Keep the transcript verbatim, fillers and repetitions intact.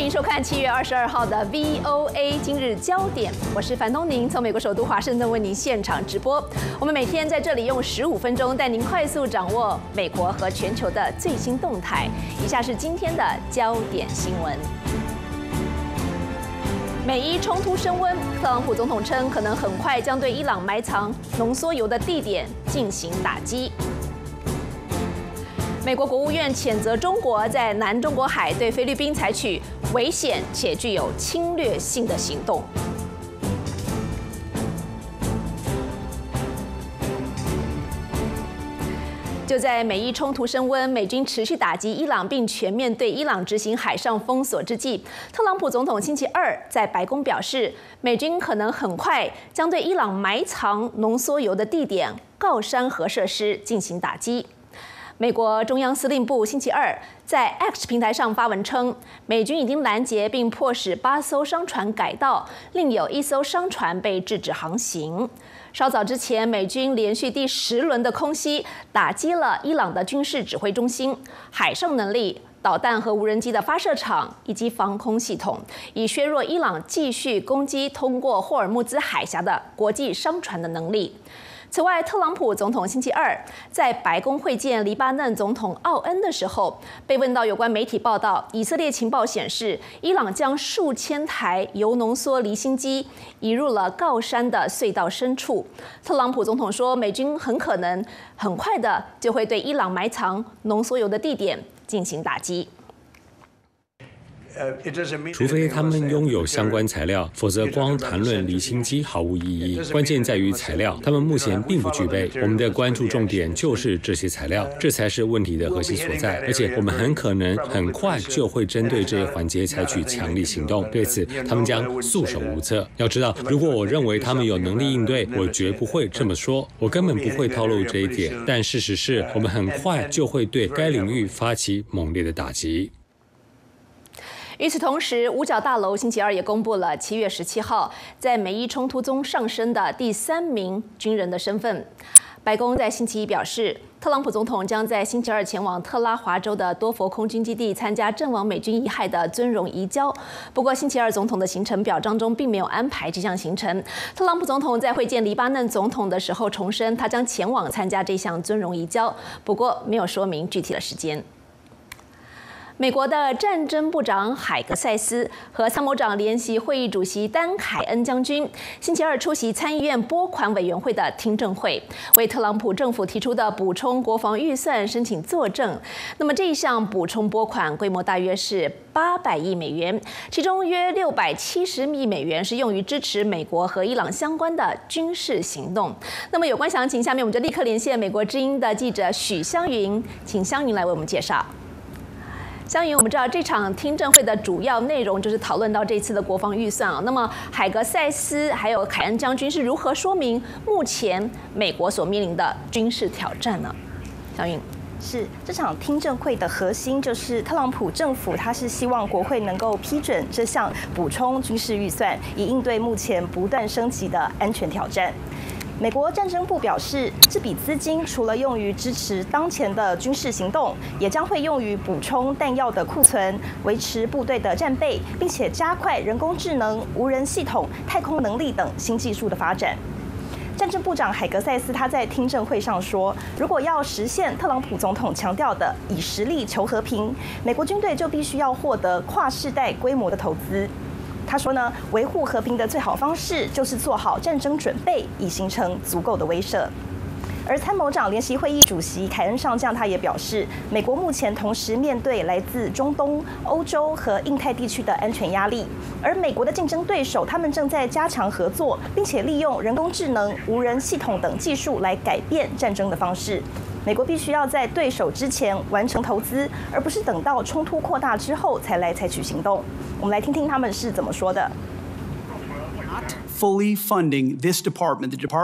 迎收看七月二十二号的 V O A 今日焦点，我是樊东宁，从美国首都华盛顿为您现场直播。我们每天在这里用十五分钟带您快速掌握美国和全球的最新动态。以下是今天的焦点新闻。美伊冲突升温，特朗普总统称可能很快将对伊朗埋藏浓缩铀的地点进行打击。美国国务院谴责中国在南中国海对菲律宾采取危险且具有侵略性的行动。就在美伊冲突升温，美军持续打击伊朗，并全面对伊朗执行海上封锁之际，特朗普总统星期二在白宫表示，美军可能很快将对伊朗埋藏浓缩铀的地点郜山核设施进行打击。美国中央司令部星期二在 X 平台上发文称，美军已经拦截并迫使八艘商船改道，另有一艘商船被制止航行。稍早之前，美军连续第十轮的空袭打击了伊朗的军事指挥中心、海上能力、导弹和无人机的发射场以及防空系统，以削弱伊朗继续攻击通过霍尔木兹海峡的国际商船的能力。此外，特朗普总统星期二在白宫会见黎巴嫩总统奥恩的时候，被问到有关媒体报道，以色列情报显示，伊朗将数千台铀浓缩离心机移入了郜山的隧道深处。特朗普总统说，美军很可能很快的就会对伊朗埋藏浓缩铀的地点进行打击。 除非他们拥有相关材料，否则光谈论离心机毫无意义。关键在于材料，他们目前并不具备。我们的关注重点就是这些材料，这才是问题的核心所在。而且我们很可能很快就会针对这一环节采取强力行动，对此他们将束手无策。要知道，如果我认为他们有能力应对，我绝不会这么说，我根本不会透露这一点。但事实是我们很快就会对该领域发起猛烈的打击。 与此同时，五角大楼星期二也公布了七月十七号在美伊冲突中上升的第三名军人的身份。白宫在星期一表示，特朗普总统将在星期二前往特拉华州的多佛空军基地参加阵亡美军遗骸的尊荣移交。不过，星期二总统的行程表当中并没有安排这项行程。特朗普总统在会见黎巴嫩总统的时候重申，他将前往参加这项尊荣移交，不过没有说明具体的时间。美国的战争部长海格塞斯和参谋长联席会议主席丹凯恩将军星期二出席参议院拨款委员会的听证会，为特朗普政府提出的补充国防预算申请作证。那么这一项补充拨款规模大约是八百亿美元，其中约六百七十亿美元是用于支持美国和伊朗相关的军事行动。那么有关详情，下面我们就立刻连线美国之音的记者许湘云，请湘云来为我们介绍。湘云，我们知道这场听证会的主要内容就是讨论到这次的国防预算啊。那么海格塞斯还有凯恩将军是如何说明目前美国所面临的军事挑战呢？湘云。 是这场听证会的核心，就是特朗普政府他是希望国会能够批准这项补充军事预算，以应对目前不断升级的安全挑战。美国战争部表示，这笔资金除了用于支持当前的军事行动，也将会用于补充弹药的库存，维持部队的战备，并且加快人工智能、无人系统、太空能力等新技术的发展。战争部长海格塞斯他在听证会上说，如果要实现特朗普总统强调的以实力求和平，美国军队就必须要获得跨世代规模的投资。他说呢，维护和平的最好方式就是做好战争准备，以形成足够的威慑。而参谋长联席会议主席凯恩上将他也表示，美国目前同时面对来自中东、欧洲和印太地区的安全压力，而美国的竞争对手他们正在加强合作，并且利用人工智能、无人系统等技术来改变战争的方式。美国必须要在对手之前完成投资，而不是等到冲突扩大之后才来采取行动。我们来听听他们是怎么说的。 Fully funding this department, the Department